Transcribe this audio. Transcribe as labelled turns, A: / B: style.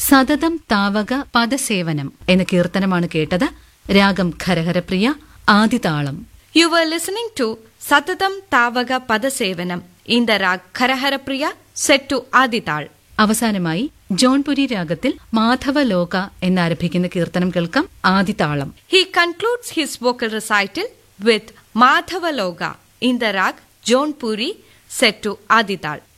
A: സതതം താവക പദസേവനം എന്ന കീർത്തനമാണ് കേട്ടത്. രാഗം Kharaharapriya, ആദിതാളം.
B: You were listening to Satatam Tavaga Padasevanam in the rag Kharaharapriya set to Adital.
A: അവസാനമായി ജോൺപുരി രാഗത്തിൽ മാധവലോക എന്നാരംഭിക്കുന്ന കീർത്തനം കേൾക്കാം. ആദിതാളം.
B: He concludes his vocal recital with Madhavaloga in the rag Jaunpuri set to Adital.